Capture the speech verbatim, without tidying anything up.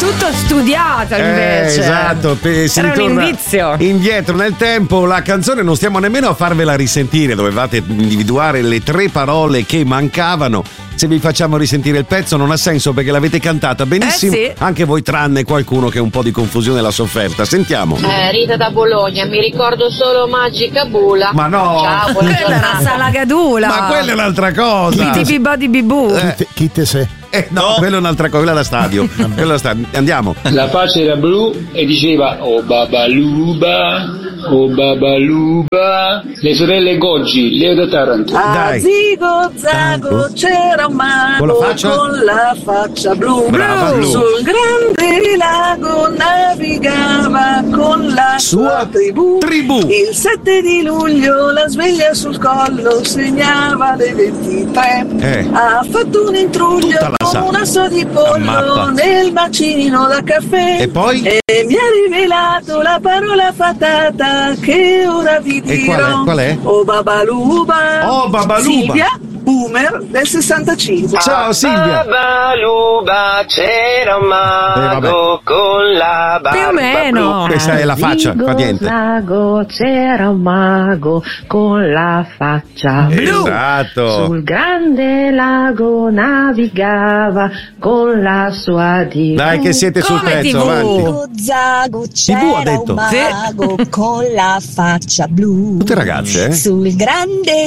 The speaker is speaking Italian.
tutto studiato invece. Eh, esatto, pe- si Era un ritorna indizio. indietro nel tempo. La canzone non stiamo nemmeno a farvela risentire, dovevate individuare le tre parole che mancavano. Se vi facciamo risentire il pezzo non ha senso perché l'avete cantata benissimo, Eh sì. anche voi tranne qualcuno che un po' di confusione l'ha sofferta. Sentiamo. Eh, Rita da Bologna, mi ricordo solo Magica Bula. Ma no. Ciao, buona Quella era giornata. Salagadula. Ma quella è un'altra cosa. Biti bibodi bibù. Eh. Chi te sei? Eh, no, quella è un'altra cosa, quella da stadio. Quella da stadio. Andiamo. La faccia era blu e diceva oh babaluba, oh babaluba. Le sorelle Goggi, Leo da Taranto. Dai. Zigo zago c'era un mago Con la faccia? con la faccia blu. Brava, blu. Sul grande lago navigava con la sua, Sua tribù. tribù. Il sette di luglio la sveglia sul collo segnava le ventitré. Eh. Ha fatto un intruglio Tutta la sa. con un asso di La mappa. pollo nel bacino da caffè. E poi? E mi ha rivelato la parola fatata che ora vi dirò. E qual è? Qual è? Oh babaluba. Oh, babaluba. Silvia, boomer del sessantacinque. Ciao Silvia. Babaluba c'era un mago Eh, con la barba Più o meno. Questa è la faccia, fa niente. Lago c'era un mago con la faccia blu. Esatto. Sul grande lago navigava con la sua tivù. Dai che siete sul Come pezzo, tivù? avanti. Zago Tivù ha c'era detto. un mago con la faccia blu. Tutte ragazze, eh? Sul grande